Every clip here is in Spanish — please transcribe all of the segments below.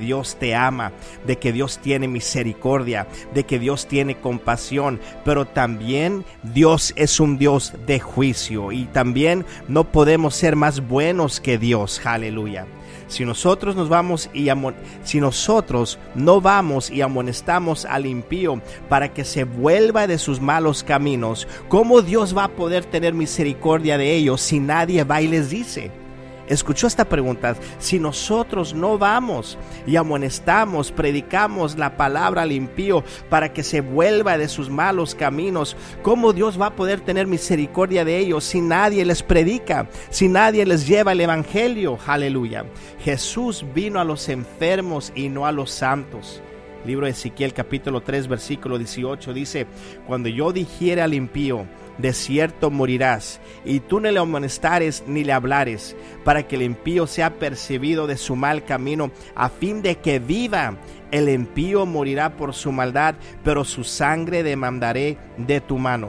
Dios te ama, de que Dios tiene misericordia, de que Dios tiene compasión, pero también Dios es un Dios de juicio y también no podemos ser más buenos que Dios. Aleluya. Si nosotros no vamos y amonestamos al impío para que se vuelva de sus malos caminos, ¿cómo Dios va a poder tener misericordia de ellos si nadie va y les dice? Escuchó esta pregunta: si nosotros no vamos y amonestamos, predicamos la palabra al impío para que se vuelva de sus malos caminos, ¿cómo Dios va a poder tener misericordia de ellos si nadie les predica, si nadie les lleva el evangelio? Aleluya. Jesús vino a los enfermos y no a los santos. Libro de Ezequiel capítulo 3 versículo 18 dice: cuando yo dijere al impío, de cierto morirás, y tú no le amonestares ni le hablares, para que el impío sea percibido de su mal camino, a fin de que viva. El impío morirá por su maldad, pero su sangre demandaré de tu mano.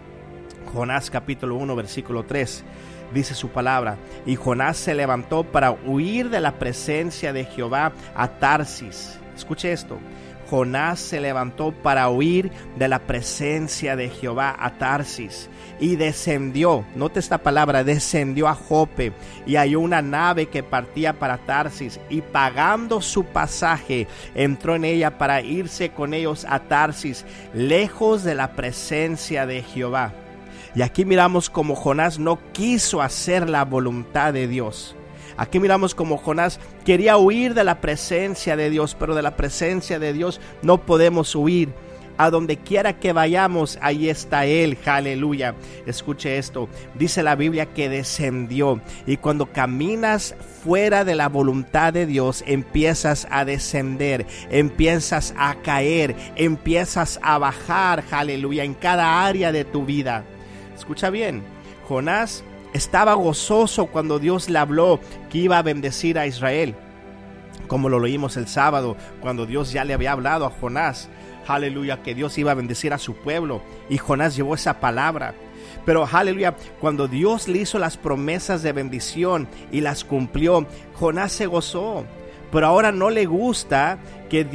Jonás capítulo 1 versículo 3 dice su palabra: y Jonás se levantó para huir de la presencia de Jehová a Tarsis. Escuche esto: Jonás se levantó para huir de la presencia de Jehová a Tarsis y descendió, note esta palabra, descendió a Jope y halló una nave que partía para Tarsis, y pagando su pasaje entró en ella para irse con ellos a Tarsis, lejos de la presencia de Jehová. Y aquí miramos como Jonás no quiso hacer la voluntad de Dios. Aquí miramos como Jonás quería huir de la presencia de Dios, pero de la presencia de Dios no podemos huir. A donde quiera que vayamos, ahí está Él. Aleluya. Escuche esto. Dice la Biblia que descendió. Y cuando caminas fuera de la voluntad de Dios, empiezas a descender, empiezas a caer, empiezas a bajar. Aleluya. En cada área de tu vida. Escucha bien. Jonás estaba gozoso cuando Dios le habló que iba a bendecir a Israel, como lo leímos el sábado, cuando Dios ya le había hablado a Jonás, aleluya, que Dios iba a bendecir a su pueblo, y Jonás llevó esa palabra. Pero aleluya, cuando Dios le hizo las promesas de bendición y las cumplió, Jonás se gozó. Pero ahora no le gusta que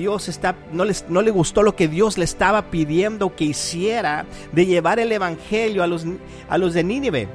no le gustó lo que Dios le estaba pidiendo que hiciera, de llevar el evangelio a los de Nínive.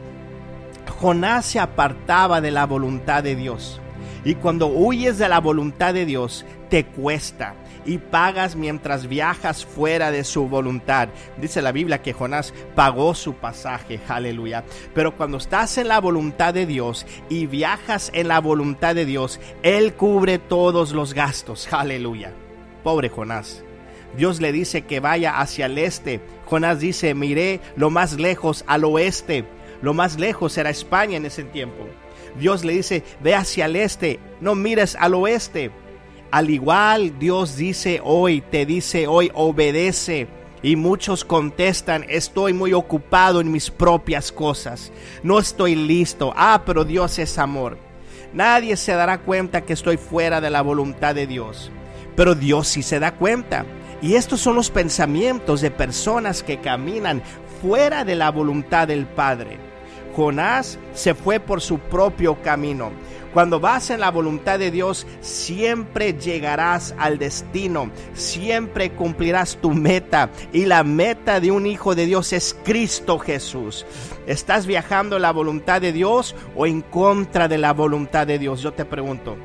Jonás se apartaba de la voluntad de Dios. Y cuando huyes de la voluntad de Dios, te cuesta y pagas mientras viajas fuera de su voluntad. Dice la Biblia que Jonás pagó su pasaje, aleluya. Pero cuando estás en la voluntad de Dios y viajas en la voluntad de Dios, Él cubre todos los gastos, aleluya. Pobre Jonás. Dios le dice que vaya hacia el este. Jonás dice: miré lo más lejos, al oeste. Lo más lejos era España en ese tiempo. Dios le dice: ve hacia el este, no mires al oeste. Al igual Dios te dice hoy, obedece. Y muchos contestan: estoy muy ocupado en mis propias cosas, no estoy listo. Pero Dios es amor. Nadie se dará cuenta que estoy fuera de la voluntad de Dios, pero Dios sí se da cuenta. Y estos son los pensamientos de personas que caminan fuera de la voluntad del Padre. Jonás se fue por su propio camino. Cuando vas en la voluntad de Dios, siempre llegarás al destino, siempre cumplirás tu meta, y la meta de un hijo de Dios es Cristo Jesús. ¿Estás viajando en la voluntad de Dios o en contra de la voluntad de Dios? Yo te pregunto.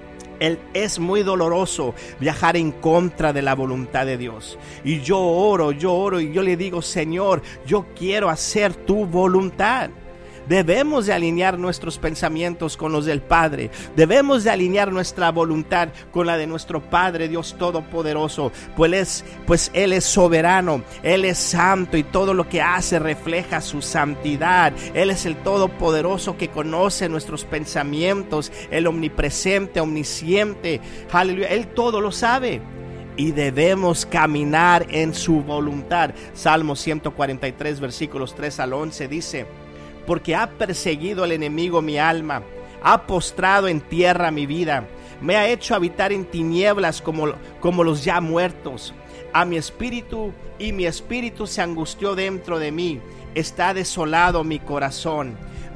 Es muy doloroso viajar en contra de la voluntad de Dios. Y yo oro y yo le digo: Señor, yo quiero hacer tu voluntad. Debemos de alinear nuestros pensamientos con los del Padre. Debemos de alinear nuestra voluntad con la de nuestro Padre Dios Todopoderoso. Pues Él es soberano, Él es santo, y todo lo que hace refleja su santidad. Él es el Todopoderoso que conoce nuestros pensamientos, el omnipresente, omnisciente. Aleluya, Él todo lo sabe. Y debemos caminar en su voluntad. Salmo 143 versículos 3 al 11 dice: porque ha perseguido el enemigo mi alma, ha postrado en tierra mi vida, me ha hecho habitar en tinieblas como los ya muertos. A mi espíritu se angustió dentro de mí, está desolado mi corazón.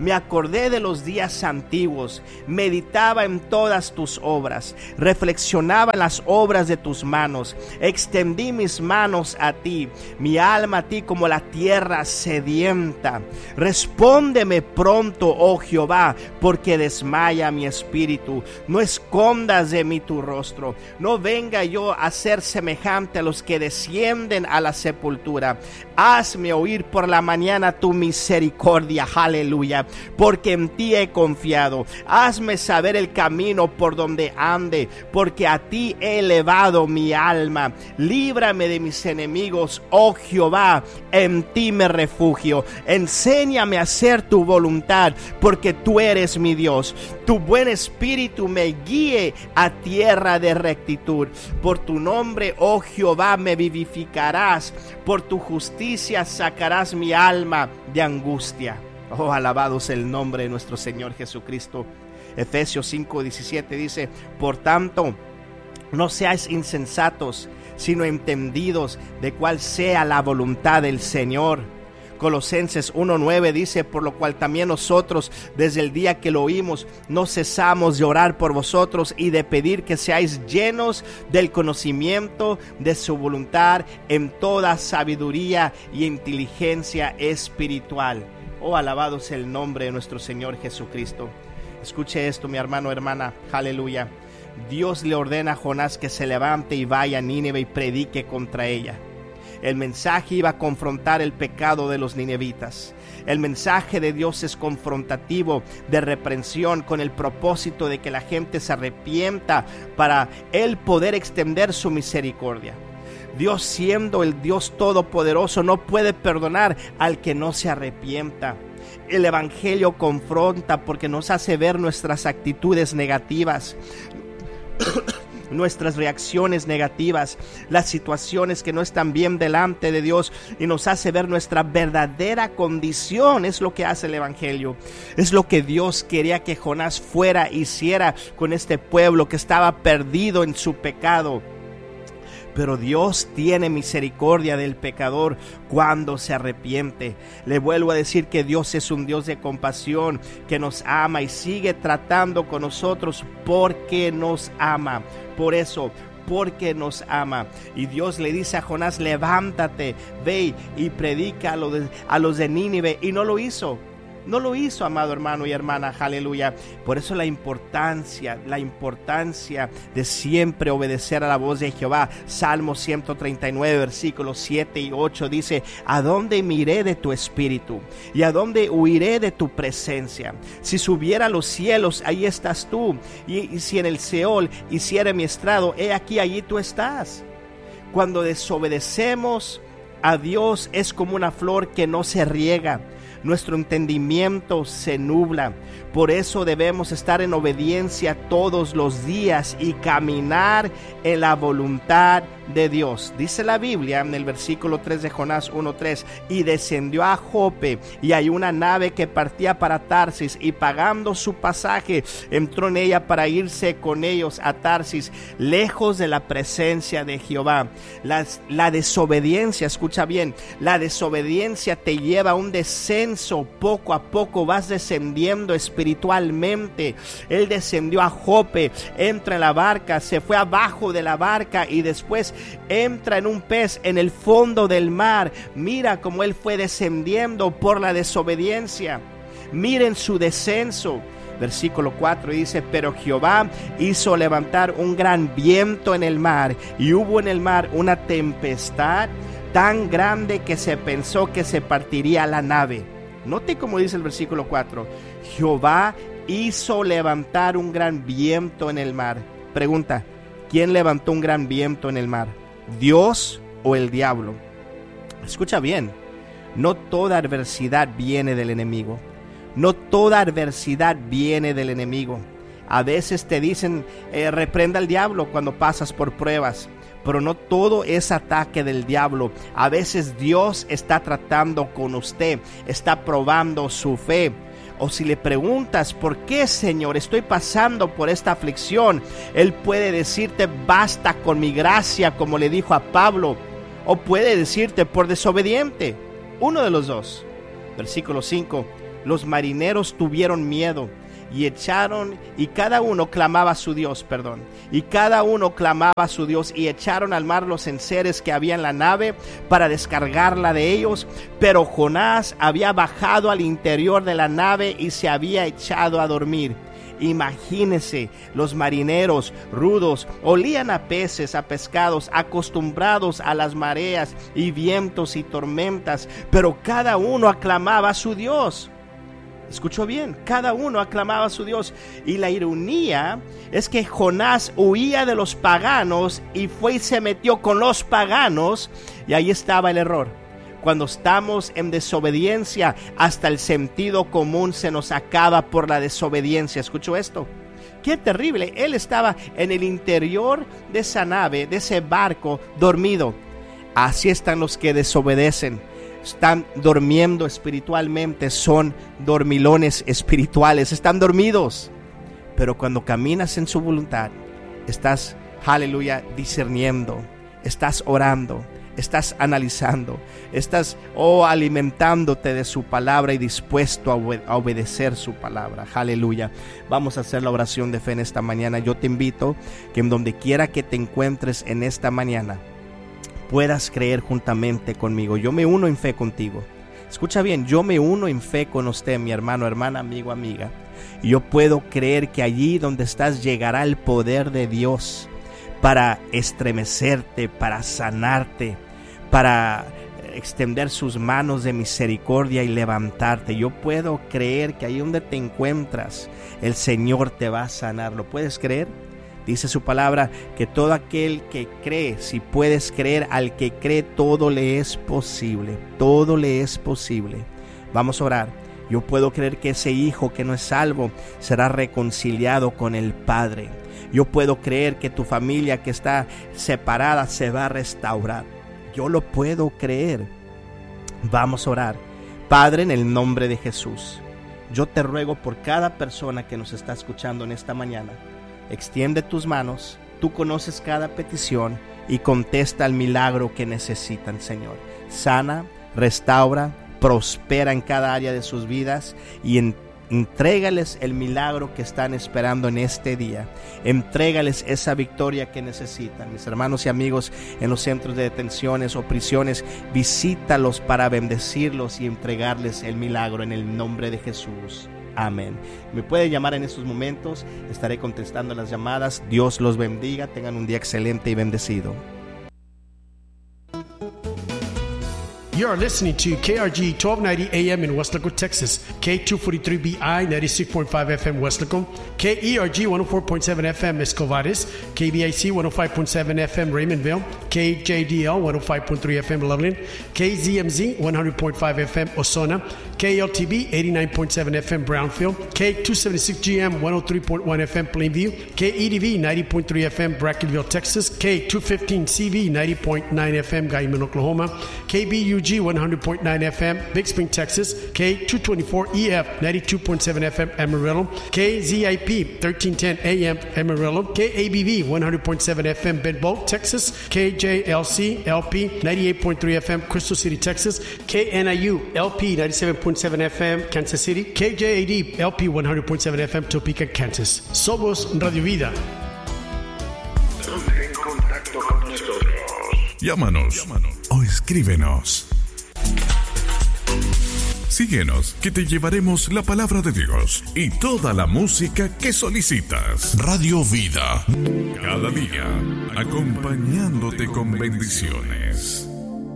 Me acordé de los días antiguos, meditaba en todas tus obras, reflexionaba en las obras de tus manos, extendí mis manos a ti, mi alma a ti como la tierra sedienta. Respóndeme pronto, oh Jehová, porque desmaya mi espíritu. No escondas de mí tu rostro, no venga yo a ser semejante a los que descienden a la sepultura. Hazme oír por la mañana tu misericordia, aleluya, porque en ti he confiado. Hazme saber el camino por donde ande, porque a ti he elevado mi alma. Líbrame de mis enemigos, oh Jehová, en ti me refugio. Enséñame a hacer tu voluntad, porque tú eres mi Dios. Tu buen espíritu me guíe a tierra de rectitud. Por tu nombre, oh Jehová, me vivificarás. Por tu justicia sacarás mi alma de angustia. Oh, alabado sea el nombre de nuestro Señor Jesucristo. Efesios 5:17 dice: por tanto, no seáis insensatos, sino entendidos de cuál sea la voluntad del Señor. Colosenses 1:9 dice: por lo cual también nosotros, desde el día que lo oímos, no cesamos de orar por vosotros y de pedir que seáis llenos del conocimiento de su voluntad en toda sabiduría y inteligencia espiritual. Oh, alabado sea el nombre de nuestro Señor Jesucristo. Escuche esto, mi hermano, hermana, aleluya. Dios le ordena a Jonás que se levante y vaya a Nínive y predique contra ella. El mensaje iba a confrontar el pecado de los ninevitas. El mensaje de Dios es confrontativo, de reprensión, con el propósito de que la gente se arrepienta para Él poder extender su misericordia. Dios, siendo el Dios todopoderoso, no puede perdonar al que no se arrepienta. El evangelio confronta porque nos hace ver nuestras actitudes negativas, nuestras reacciones negativas, las situaciones que no están bien delante de Dios, y nos hace ver nuestra verdadera condición. Es lo que hace el evangelio. Es lo que Dios quería que Jonás fuera, hiciera con este pueblo que estaba perdido en su pecado. Pero Dios tiene misericordia del pecador cuando se arrepiente. Le vuelvo a decir que Dios es un Dios de compasión, que nos ama y sigue tratando con nosotros porque nos ama. Por eso, porque nos ama. Y Dios le dice a Jonás: levántate, ve y predica a los de Nínive. Y no lo hizo. No lo hizo, amado hermano y hermana, aleluya. Por eso la importancia de siempre obedecer a la voz de Jehová. Salmo 139, versículos 7 y 8 dice: ¿a dónde miré de tu espíritu? ¿Y a dónde huiré de tu presencia? Si subiera a los cielos, ahí estás tú. Y si en el Seol hiciere mi estrado, he aquí, allí tú estás. Cuando desobedecemos a Dios, es como una flor que no se riega. Nuestro entendimiento se nubla. Por eso debemos estar en obediencia todos los días y caminar en la voluntad de Dios. Dice la Biblia en el versículo 3 de Jonás 1:3: y descendió a Jope, y hay una nave que partía para Tarsis, y pagando su pasaje entró en ella para irse con ellos a Tarsis, lejos de la presencia de Jehová. La desobediencia, escucha bien, la desobediencia te lleva a un descenso. Poco a poco vas descendiendo espiritualmente. Él descendió a Jope, entra en la barca, se fue abajo de la barca y después entra en un pez en el fondo del mar. Mira cómo él fue descendiendo por la desobediencia. Miren su descenso. Versículo 4 dice: pero Jehová hizo levantar un gran viento en el mar, y hubo en el mar una tempestad tan grande que se pensó que se partiría la nave. Note cómo dice el versículo 4: Jehová hizo levantar un gran viento en el mar. Pregunta: ¿quién levantó un gran viento en el mar? ¿Dios o el diablo? Escucha bien, no toda adversidad viene del enemigo. No toda adversidad viene del enemigo. A veces te dicen, reprenda al diablo cuando pasas por pruebas. Pero no todo es ataque del diablo. A veces Dios está tratando con usted, está probando su fe. O si le preguntas: ¿por qué, Señor, estoy pasando por esta aflicción?, Él puede decirte: basta con mi gracia, como le dijo a Pablo. O puede decirte: por desobediente. Uno de los dos. Versículo 5: los marineros tuvieron miedo y cada uno clamaba a su Dios, y echaron al mar los enseres que había en la nave para descargarla de ellos, pero Jonás había bajado al interior de la nave y se había echado a dormir. Imagínense, los marineros rudos olían a peces, a pescados, acostumbrados a las mareas y vientos y tormentas, pero cada uno aclamaba a su Dios. Escuchó bien, cada uno aclamaba a su Dios. Y la ironía es que Jonás huía de los paganos y fue y se metió con los paganos, y ahí estaba el error. Cuando estamos en desobediencia, hasta el sentido común se nos acaba por la desobediencia. ¿Escuchó esto? ¡Qué terrible! Él estaba en el interior de esa nave, de ese barco, dormido. Así están los que desobedecen. Están durmiendo espiritualmente, son dormilones espirituales, están dormidos. Pero cuando caminas en su voluntad, estás, aleluya, discerniendo, estás orando, estás analizando, estás alimentándote de su palabra y dispuesto a obedecer su palabra. Aleluya. Vamos a hacer la oración de fe en esta mañana. Yo te invito que en donde quiera que te encuentres en esta mañana, puedas creer juntamente conmigo. Yo me uno en fe contigo. Escucha bien, yo me uno en fe con usted, mi hermano, hermana, amigo, amiga. Y yo puedo creer que allí donde estás llegará el poder de Dios para estremecerte, para sanarte, para extender sus manos de misericordia y levantarte. Yo puedo creer que ahí donde te encuentras, el Señor te va a sanar. ¿Lo puedes creer? Dice su palabra que todo aquel que cree, si puedes creer, al que cree todo le es posible, todo le es posible. Vamos a orar. Yo puedo creer que ese hijo que no es salvo será reconciliado con el Padre. Yo puedo creer que tu familia que está separada se va a restaurar. Yo lo puedo creer. Vamos a orar. Padre, en el nombre de Jesús, yo te ruego por cada persona que nos está escuchando en esta mañana. Extiende tus manos, tú conoces cada petición y contesta el milagro que necesitan, Señor. Sana, restaura, prospera en cada área de sus vidas y entrégales el milagro que están esperando en este día. Entrégales esa victoria que necesitan. Mis hermanos y amigos en los centros de detenciones o prisiones, visítalos para bendecirlos y entregarles el milagro en el nombre de Jesús. Amén. Me puede llamar en estos momentos, estaré contestando las llamadas. Dios los bendiga, tengan un día excelente y bendecido. You are listening to KRG 1290 AM in West Laco, Texas, K243BI 96.5 FM West Laco, KERG 104.7 FM Escovares, KBIC 105.7 FM Raymondville, KJDL 105.3 FM Loveland, KZMZ 100.5 FM Osona, KLTB 89.7 FM Brownfield, K276GM 103.1 FM Plainview, KEDV 90.3 FM Brackenville, Texas, K215CV 90.9 FM Guyman, Oklahoma, KBUG 100.9 FM Big Spring, Texas, K224EF 92.7 FM Amarillo, KZIP 1310 AM Amarillo, KABV 100.7 FM Bedboe, Texas, KJLC LP 98.3 FM Crystal City, Texas, KNIU LP 97.7 FM Kansas City, KJAD LP 100.7 FM Topeka, Kansas. Somos Radio Vida. Ponte en contacto con nosotros. Llámanos o escríbenos. Síguenos, que te llevaremos la palabra de Dios y toda la música que solicitas. Radio Vida. Cada día, acompañándote con bendiciones.